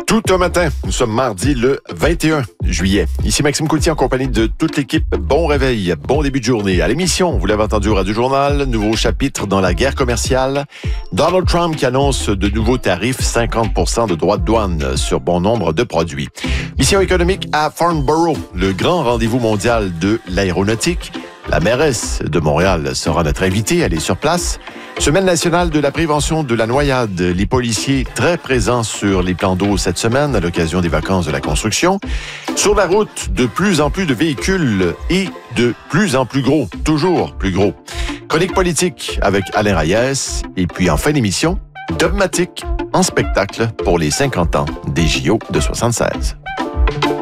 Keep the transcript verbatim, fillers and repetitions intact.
Tout un matin, nous sommes mardi le vingt et un juillet. Ici Maxime Coutier en compagnie de toute l'équipe. Bon réveil, bon début de journée. À l'émission, vous l'avez entendu au Radio Journal, nouveau chapitre dans la guerre commerciale. Donald Trump qui annonce de nouveaux tarifs, cinquante pour cent de droits de douane sur bon nombre de produits. Mission économique à Farnborough, le grand rendez-vous mondial de l'aéronautique. La mairesse de Montréal sera notre invitée, elle est sur place. Semaine nationale de la prévention de la noyade. Les policiers très présents sur les plans d'eau cette semaine à l'occasion des vacances de la construction. Sur la route, de plus en plus de véhicules et de plus en plus gros, toujours plus gros. Chronique politique avec Alain Reyes. Et puis en fin d'émission, Dogmatique en spectacle pour les cinquante ans des J O de soixante-seize.